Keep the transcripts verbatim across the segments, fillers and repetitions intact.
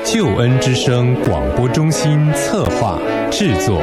救恩之声广播中心策划制作。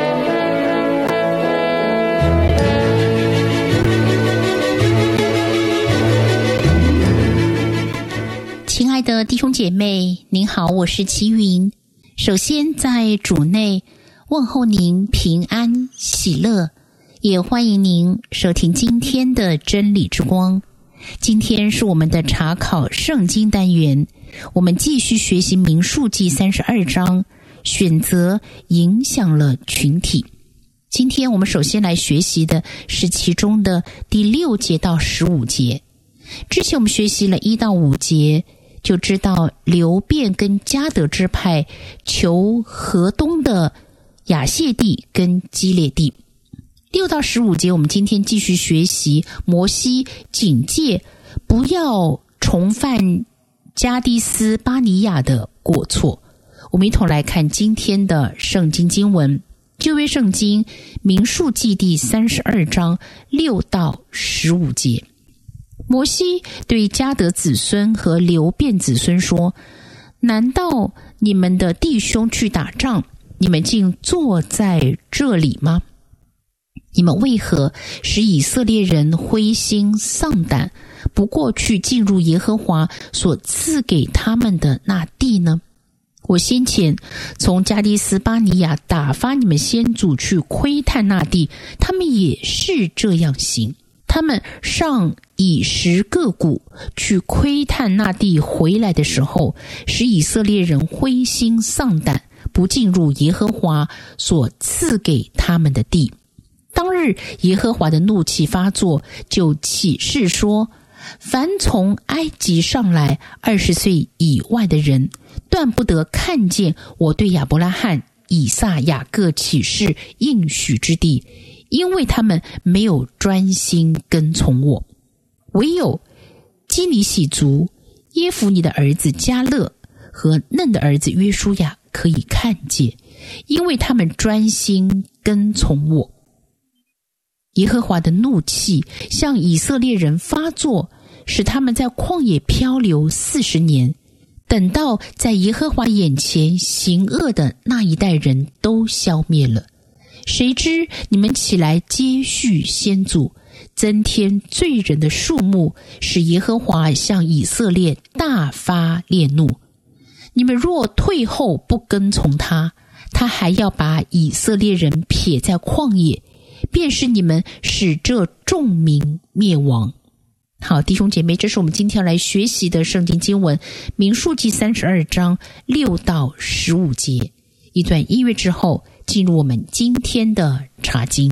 亲爱的弟兄姐妹，您好，我是齐云。首先在主内问候您平安喜乐，也欢迎您收听今天的真理之光。今天是我们的查考圣经单元，我们继续学习民数记三十二章，选择影响了群体。今天我们首先来学习的是其中的第六节到十五节。之前我们学习了一到五节，就知道流便跟迦得支派求河东的亚谢地跟基列地。六到十五节，我们今天继续学习摩西警戒不要重犯加迪斯巴尼亚的过错。我们一同来看今天的圣经经文，旧约圣经民数记第三十二章六到十五节。摩西对迦得子孙和流便子孙说：难道你们的弟兄去打仗，你们竟坐在这里吗？你们为何使以色列人灰心丧胆，不过去进入耶和华所赐给他们的那地呢？我先前从加迪斯巴尼亚打发你们先祖去窥探那地，他们也是这样行。他们上以实各谷去窥探那地，回来的时候，使以色列人灰心丧胆，不进入耶和华所赐给他们的地。当日耶和华的怒气发作，就起誓说：凡从埃及上来二十岁以外的人，断不得看见我对亚伯拉罕、以撒、雅各起誓应许之地，因为他们没有专心跟从我。唯有基尼喜族耶孚尼的儿子迦勒和嫩的儿子约书亚可以看见，因为他们专心跟从我。耶和华的怒气向以色列人发作，使他们在旷野漂流四十年，等到在耶和华眼前行恶的那一代人都消灭了。谁知你们起来接续先祖，增添罪人的数目，使耶和华向以色列大发烈怒。你们若退后不跟从他，他还要把以色列人撇在旷野，便是你们使这众民灭亡。好，弟兄姐妹，这是我们今天要来学习的圣经经文，民数记三十二章六到十五节。一段音乐之后，进入我们今天的查经。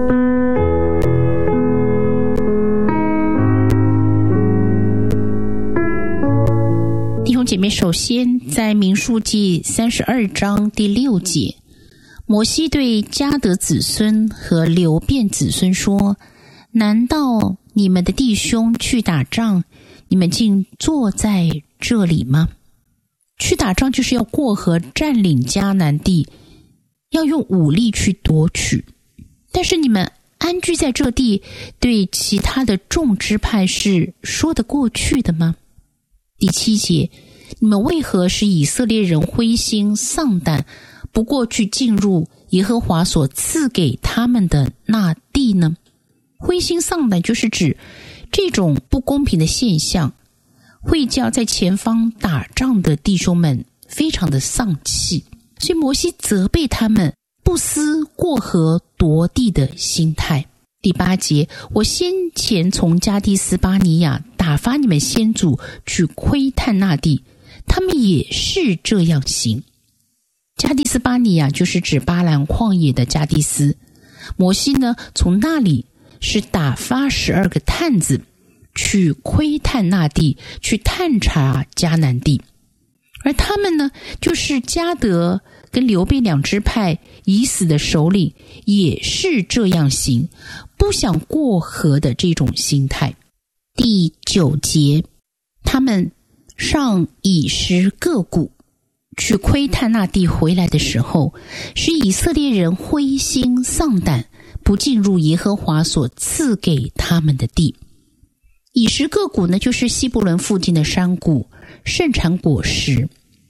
弟兄姐妹，首先在民数记三十二章第六节，摩西对迦得子孙和流便子孙说：难道你们的弟兄去打仗，你们竟坐在这里吗？去打仗就是要过河占领迦南地，要用武力去夺取。但是你们安居在这地，对其他的众支派是说得过去的吗？第七节，你们为何使以色列人灰心丧胆，不过去进入耶和华所赐给他们的那地呢？灰心丧胆就是指这种不公平的现象，会叫在前方打仗的弟兄们非常的丧气，所以摩西责备他们不思过河夺地的心态。第八节，我先前从加迪斯巴尼亚打发你们先祖去窥探那地，他们也是这样行。加迪斯巴尼亚就是指巴兰旷野的加迪斯。摩西呢，从那里是打发十二个探子去窥探那地，去探查迦南地。而他们呢，就是迦得跟流便两支派已死的首领，也是这样行，不想过河的这种心态。第九节，他们上以实各谷去窥探那地，回来的时候，使以色列人灰心丧胆，不进入耶和华所赐给他们的地。以实各谷呢，就是希伯伦附近的山谷，盛产果实。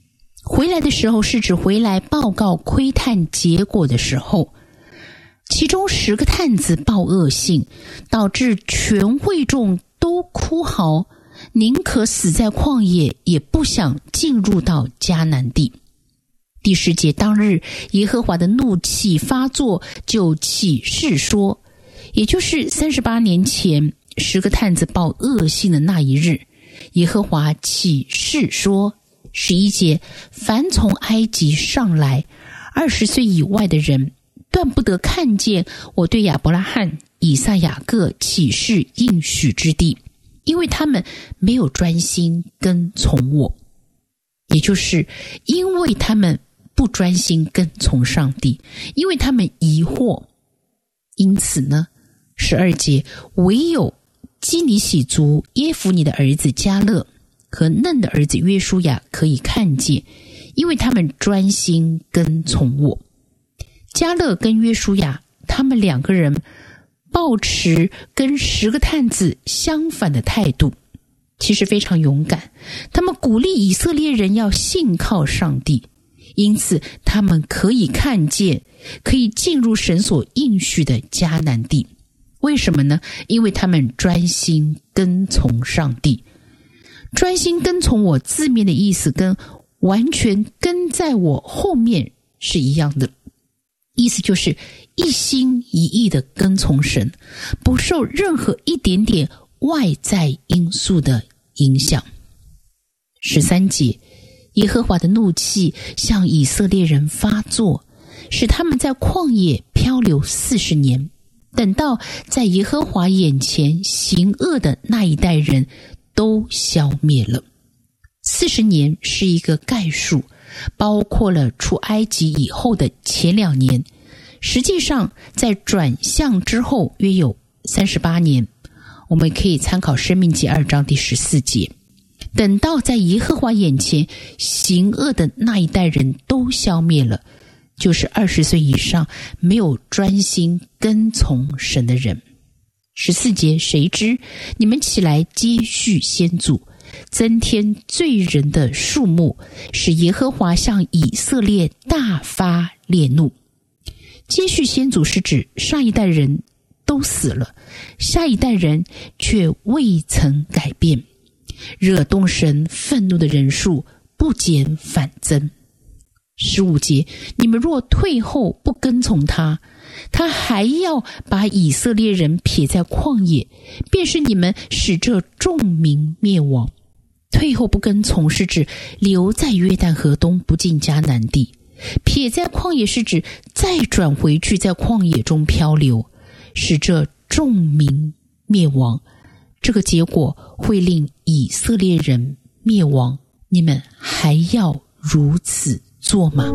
回来的时候是指回来报告窥探结果的时候，其中十个探子报恶信，导致全会众都哭嚎，宁可死在旷野，也不想进入到迦南地。第十节，当日耶和华的怒气发作，就起誓说，也就是三十八年前十个探子报恶信的那一日，耶和华起誓说。十一节，凡从埃及上来二十岁以外的人，断不得看见我对亚伯拉罕、以撒、雅各起誓应许之地，因为他们没有专心跟从我。也就是因为他们不专心跟从上帝，因为他们疑惑。因此呢，十二节，唯有基尼喜族耶孚尼的儿子迦勒和嫩的儿子约书亚可以看见，因为他们专心跟从我。迦勒跟约书亚他们两个人抱持跟十个探子相反的态度，其实非常勇敢。他们鼓励以色列人要信靠上帝，因此他们可以看见，可以进入神所应许的迦南地。为什么呢？因为他们专心跟从上帝。专心跟从我字面的意思跟完全跟在我后面是一样的，意思就是一心一意的跟从神，不受任何一点点外在因素的影响。十三节，耶和华的怒气向以色列人发作，使他们在旷野漂流四十年，等到在耶和华眼前行恶的那一代人都消灭了。四十年是一个概数，包括了出埃及以后的前两年，实际上在转向之后约有三十八年。我们可以参考申命记二章第十四节，等到在耶和华眼前行恶的那一代人都消灭了，就是二十岁以上没有专心跟从神的人。十四节，谁知你们起来接续先祖，增添罪人的数目，使耶和华向以色列大发烈怒。接续先祖是指上一代人都死了，下一代人却未曾改变，惹动神愤怒的人数不减反增。十五节，你们若退后不跟从他，他还要把以色列人撇在旷野，便是你们使这众民灭亡。退后不跟从是指留在约旦河东不进迦南地，撇在旷野是指再转回去在旷野中漂流，使这众民灭亡。这个结果会令以色列人灭亡，你们还要如此做吗？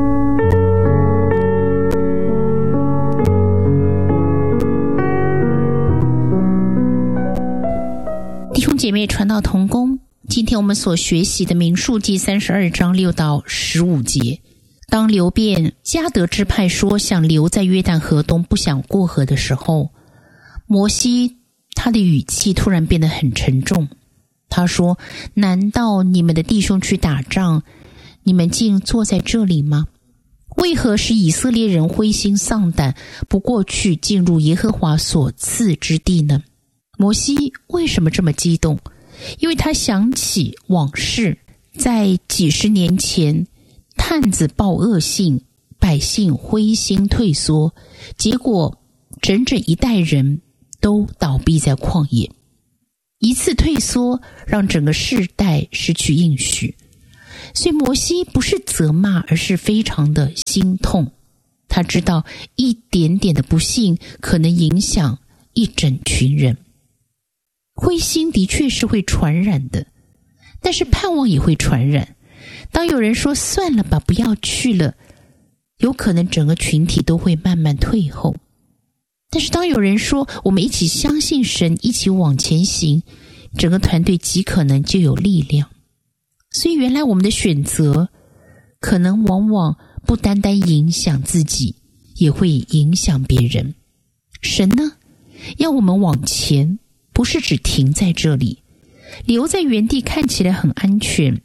弟兄姐妹，传道同工，今天我们所学习的民数记三十二章六到十五节，当流便迦得支派说想留在约旦河东不想过河的时候，摩西他的语气突然变得很沉重。他说，难道你们的弟兄去打仗，你们竟坐在这里吗？为何使以色列人灰心丧胆，不过去进入耶和华所赐之地呢？摩西为什么这么激动？因为他想起往事，在几十年前探子报恶信，百姓灰心退缩，结果整整一代人都倒闭在旷野。一次退缩让整个世代失去应许，所以摩西不是责骂，而是非常的心痛。他知道一点点的不幸可能影响一整群人。灰心的确是会传染的，但是盼望也会传染。当有人说算了吧，不要去了，有可能整个群体都会慢慢退后。但是当有人说我们一起相信神，一起往前行，整个团队极可能就有力量。所以原来我们的选择可能往往不单单影响自己，也会影响别人。神呢，要我们往前，不是只停在这里，留在原地看起来很安全，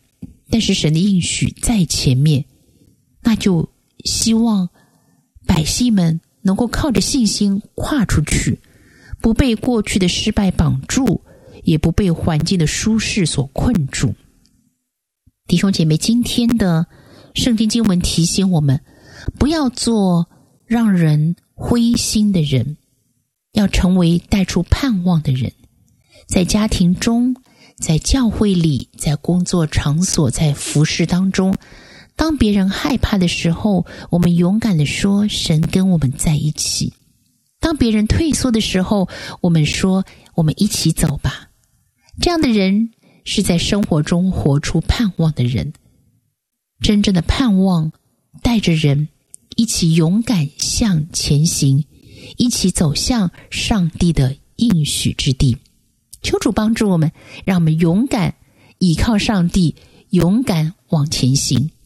但是神的应许在前面，那就希望百姓们能够靠着信心跨出去，不被过去的失败绑住，也不被环境的舒适所困住。弟兄姐妹，今天的圣经经文提醒我们，不要做让人灰心的人，要成为带出盼望的人。在家庭中，在教会里，在工作场所，在服事当中，当别人害怕的时候，我们勇敢地说，神跟我们在一起。当别人退缩的时候，我们说，我们一起走吧。这样的人是在生活中活出盼望的人。真正的盼望带着人一起勇敢向前行，一起走向上帝的应许之地。求主帮助我们，让我们勇敢倚靠上帝，勇敢往前行。